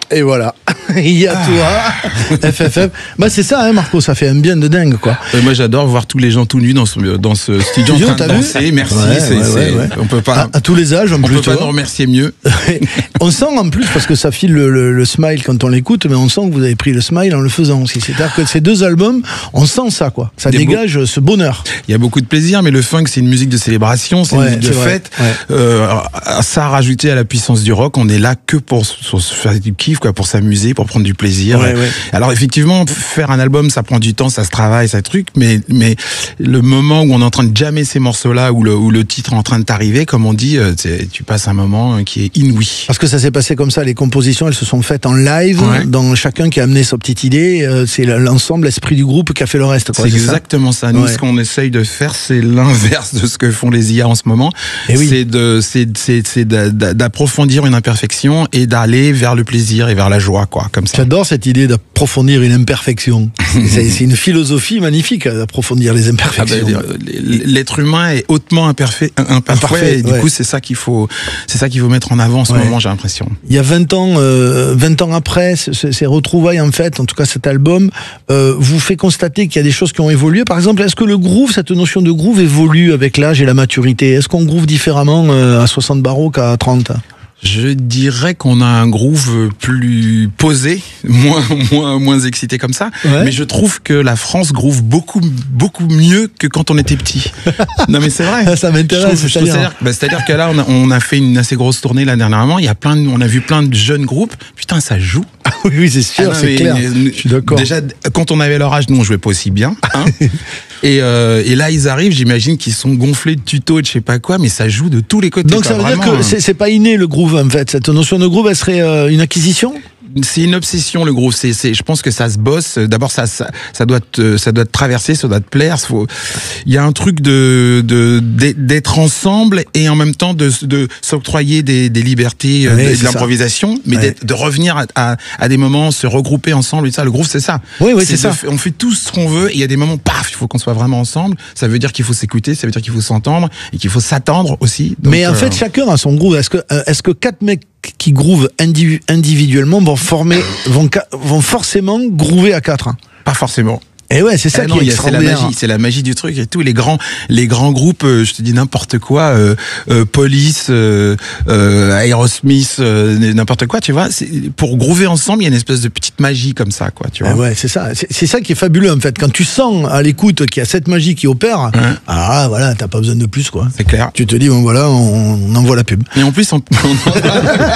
Et voilà, il y a toi, FFF. Bah c'est ça, hein, Marco, ça fait un bien de dingue, quoi. Moi, j'adore voir tous les gens tout nus dans ce studio en train de danser. Merci. Ouais. On peut pas. À tous les âges, en plus. On peut pas nous remercier mieux. On sent en plus, parce que ça file le smile quand on l'écoute, mais on sent que vous avez pris le smile en le faisant aussi. C'est-à-dire que ces deux albums, on sent ça, quoi. Ça dégage ce bonheur. Il y a beaucoup de plaisir, mais le funk, c'est une musique de célébration, c'est une musique de fête. Ça rajouté à la puissance du rock, on est là que pour se faire du kiff, quoi, pour s'amuser, pour prendre du plaisir. Alors effectivement, faire un album, ça prend du temps, ça se travaille, ça truc, mais le moment où on est en train de jammer ces morceaux-là, où le titre est en train de t'arriver, comme on dit, tu passes un moment qui est inouï. Parce que ça s'est passé comme ça, les compositions, elles se sont faites en live, dans chacun qui a amené sa petite idée, c'est l'ensemble, l'esprit du groupe qui a fait le reste, quoi. C'est exactement ça. Nous, ce qu'on essaye de faire, c'est l'inverse de ce que font les IA en ce moment. C'est d'approfondir une imperfection et d'aller vers le plaisir et vers la joie, quoi, comme ça. J'adore cette idée d'approfondir une imperfection. C'est une philosophie magnifique, d'approfondir les imperfections. L'être humain est hautement imparfait, et du coup, c'est ça qu'il faut mettre en avant en ce moment, j'ai l'impression. Il y a 20 ans après, ces retrouvailles, en fait, en tout cas cet album, vous fait constater qu'il y a des choses qui ont évolué. Par exemple, est-ce que le groove, cette notion de groove évolue avec l'âge et la maturité? Est-ce qu'on groove différemment à 60 barreaux qu'à 30? Je dirais qu'on a un groove plus posé, moins excité comme ça. Mais je trouve que la France groove beaucoup mieux que quand on était petit. Non mais c'est vrai. Ça m'intéresse. C'est-à-dire que là, on a fait une assez grosse tournée là dernièrement. On a vu plein de jeunes groupes. Putain, ça joue. Oui, c'est sûr, c'est clair. Je suis d'accord. Déjà, quand on avait leur âge, nous on jouait pas aussi bien. Hein. Et là, ils arrivent, j'imagine qu'ils sont gonflés de tutos et de je sais pas quoi, mais ça joue de tous les côtés. Donc ça veut dire que c'est pas inné le groove, en fait. Cette notion de groove, elle serait une acquisition? C'est une obsession, le groove. Je pense que ça se bosse. D'abord, ça doit te traverser, ça doit te plaire. Il y a un truc d'être ensemble et en même temps de s'octroyer des libertés, de l'improvisation, mais de revenir à des moments, se regrouper ensemble et ça. Le groove, c'est ça. Oui, c'est ça. On fait tout ce qu'on veut et il y a des moments, paf, il faut qu'on soit vraiment ensemble. Ça veut dire qu'il faut s'écouter, ça veut dire qu'il faut s'entendre et qu'il faut s'attendre aussi. Donc, mais en fait, chacun a son groove. Est-ce que 4 mecs qui groovent individuellement vont forcément groover à 4? Pas forcément. Et ouais, c'est ça qui est extraordinaire. C'est la magie du truc et tout. Les grands groupes, je te dis n'importe quoi, Police, Aerosmith, n'importe quoi, tu vois. Pour groover ensemble, il y a une espèce de petite magie comme ça, quoi, tu vois. Ouais, c'est ça. C'est ça qui est fabuleux, en fait. Quand tu sens à l'écoute qu'il y a cette magie qui opère, voilà, t'as pas besoin de plus, quoi. C'est clair. Tu te dis, bon voilà, on envoie la pub. Et en plus,